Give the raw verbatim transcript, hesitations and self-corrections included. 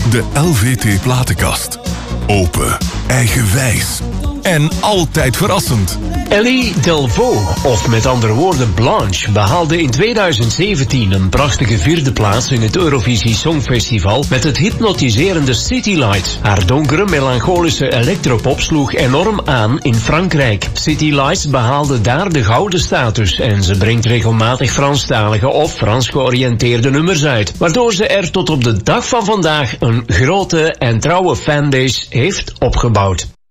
De L V T platenkast. Open, eigenwijs en altijd verrassend. Ellie Delvaux, of met andere woorden Blanche, behaalde in tweeduizend zeventien een prachtige vierde plaats in het Eurovisie Songfestival met het hypnotiserende City Lights. Haar donkere, melancholische electropop sloeg enorm aan in Frankrijk. City Lights behaalde daar de gouden status en ze brengt regelmatig Franstalige of Frans georiënteerde nummers uit, waardoor ze er tot op de dag van vandaag een grote en trouwe fanbase heeft opgebouwd.